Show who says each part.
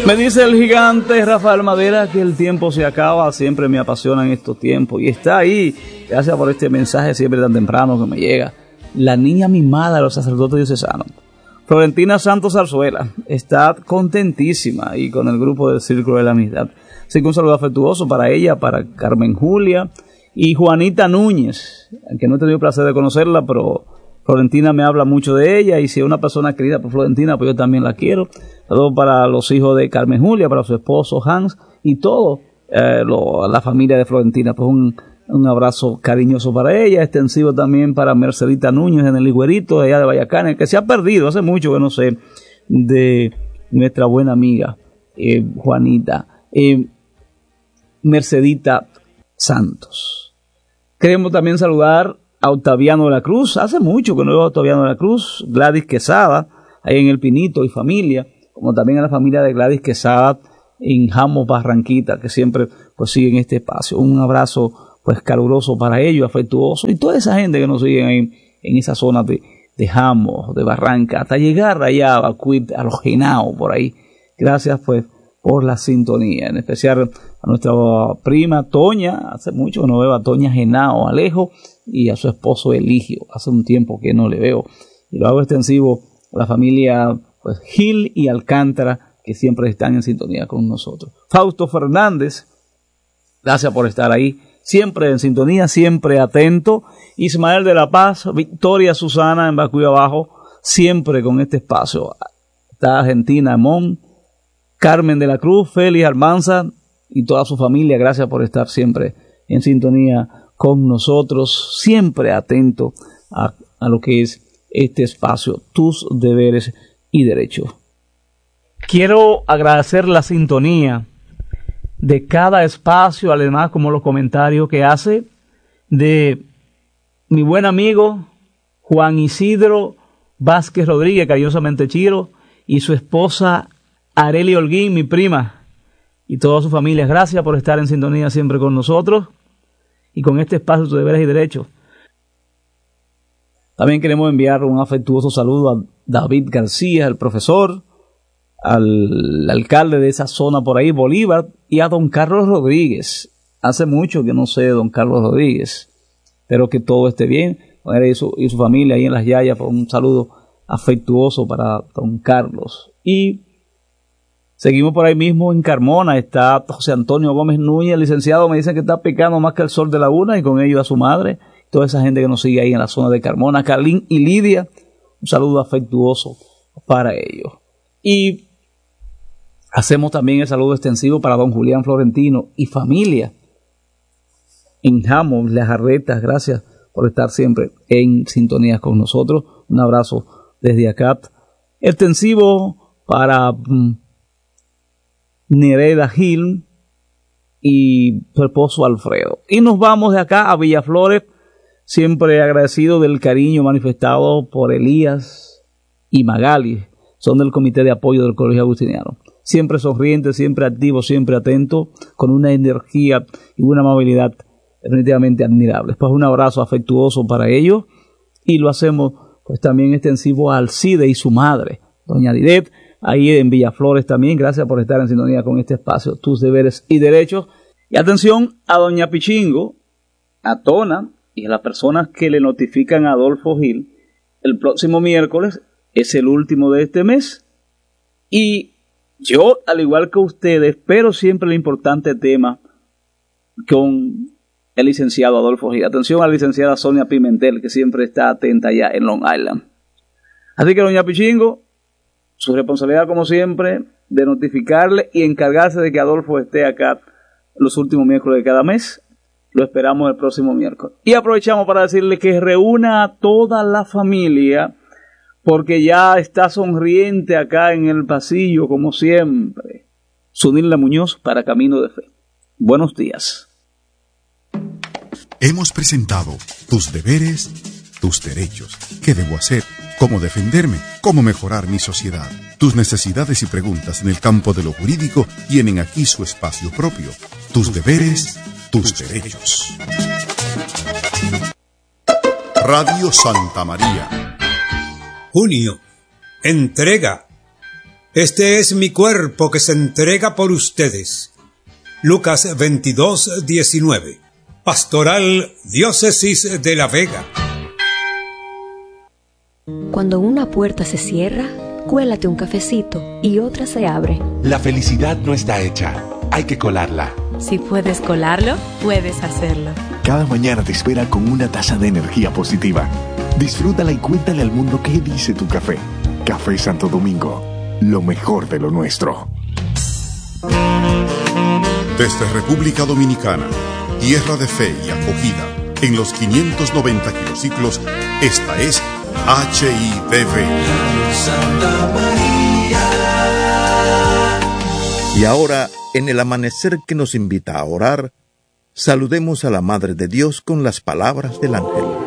Speaker 1: Me dice el gigante Rafael Madera que el tiempo se acaba, siempre me apasionan estos tiempos y está ahí, gracias por este mensaje siempre tan temprano que me llega. La niña mimada de los sacerdotes diocesanos, Florentina Santos Zarzuela, está contentísima y con el grupo del Círculo de la Amistad. Así que un saludo afectuoso para ella, para Carmen Julia y Juanita Núñez, que no he tenido el placer de conocerla, pero Florentina me habla mucho de ella y si es una persona querida por Florentina, pues yo también la quiero. Saludos para los hijos de Carmen Julia, para su esposo Hans y todo la familia de Florentina. Pues un abrazo cariñoso para ella, extensivo también para Mercedita Núñez en el Higuerito, de allá de Vallacanes, que se ha perdido hace mucho que no sé de nuestra buena amiga Juanita. Mercedita Santos. Queremos también saludar a Octaviano de la Cruz, hace mucho que no veo a Octaviano de la Cruz, Gladys Quesada, ahí en El Pinito y familia, como también a la familia de Gladys Quesada en Jamos, Barranquita, que siempre pues siguen este espacio. Un abrazo pues caluroso para ellos, afectuoso, y toda esa gente que nos siguen ahí en esa zona de Jamos, de Barranca, hasta llegar allá a Bacuit, a los Genao, por ahí. Gracias pues por la sintonía, en especial a nuestra prima Toña, hace mucho que no veo a Toña Genao Alejo, y a su esposo Eligio, hace un tiempo que no le veo, y lo hago extensivo a la familia pues Gil y Alcántara, que siempre están en sintonía con nosotros. Fausto Fernández, gracias por estar ahí, siempre en sintonía, siempre atento. Ismael de la Paz, Victoria Susana en Bacuy Abajo, siempre con este espacio. Está Argentina Amón, Carmen de la Cruz, Félix Almanza y toda su familia, gracias por estar siempre en sintonía con nosotros, siempre atento a lo que es este espacio, tus deberes y derechos. Quiero agradecer la sintonía de cada espacio, además como los comentarios que hace de mi buen amigo Juan Isidro Vázquez Rodríguez, cariñosamente Chiro, y su esposa Areli Holguín, mi prima, y toda su familia. Gracias por estar en sintonía siempre con nosotros y con este espacio tus deberes y derechos. También queremos enviar un afectuoso saludo a David García, el profesor, al alcalde de esa zona por ahí, Bolívar, y a don Carlos Rodríguez. Hace mucho que no sé de don Carlos Rodríguez. Espero que todo esté bien con él y su familia ahí en Las Yayas. Un saludo afectuoso para don Carlos. Y seguimos por ahí mismo en Carmona. Está José Antonio Gómez Núñez, licenciado. Me dicen que está picando más que el sol de la una, y con ello a su madre. Toda esa gente que nos sigue ahí en la zona de Carmona. Carlín y Lidia, un saludo afectuoso para ellos. Y hacemos también el saludo extensivo para don Julián Florentino y familia en Jamos, Las Jarretas. Gracias por estar siempre en sintonía con nosotros. Un abrazo desde acá. Extensivo para Nereda Gil y su esposo Alfredo. Y nos vamos de acá a Villaflores, siempre agradecido del cariño manifestado por Elías y Magali. Son del Comité de Apoyo del Colegio Agustiniano. Siempre sonriente, siempre activo, siempre atento, con una energía y una amabilidad definitivamente admirables. Pues un abrazo afectuoso para ellos, y lo hacemos pues también extensivo a Alcide y su madre, doña Didet, ahí en Villaflores también. Gracias por estar en sintonía con este espacio, tus deberes y derechos. Y atención a doña Pichingo, a Tona y a las personas que le notifican a Adolfo Gil. El próximo miércoles es el último de este mes, y yo, al igual que ustedes, espero siempre el importante tema con el licenciado Adolfo Gil. Atención a la licenciada Sonia Pimentel, que siempre está atenta allá en Long Island. Así que, doña Pichingo, su responsabilidad, como siempre, de notificarle y encargarse de que Adolfo esté acá los últimos miércoles de cada mes. Lo esperamos el próximo miércoles. Y aprovechamos para decirle que reúna a toda la familia, porque ya está sonriente acá en el pasillo, como siempre. Zunilda Muñoz para Camino de Fe. Buenos días.
Speaker 2: Hemos presentado tus deberes, tus derechos. ¿Qué debo hacer? ¿Cómo defenderme? ¿Cómo mejorar mi sociedad? Tus necesidades y preguntas en el campo de lo jurídico tienen aquí su espacio propio. Tus deberes, tus derechos. Radio Santa María.
Speaker 3: Junio. Entrega. Este es mi cuerpo que se entrega por ustedes. Lucas 22:19. Pastoral Diócesis de La Vega.
Speaker 4: Cuando una puerta se cierra, cuélate un cafecito y otra se abre.
Speaker 5: La felicidad no está hecha, hay que colarla.
Speaker 6: Si puedes colarlo, puedes hacerlo.
Speaker 7: Cada mañana te espera con una taza de energía positiva. Disfrútala y cuéntale al mundo qué dice tu café. Café Santo Domingo, lo mejor de lo nuestro.
Speaker 2: Desde República Dominicana, tierra de fe y acogida, en los 590 kilociclos, esta es HIDV.
Speaker 8: Y ahora, en el amanecer que nos invita a orar, saludemos a la Madre de Dios con las palabras del ángel.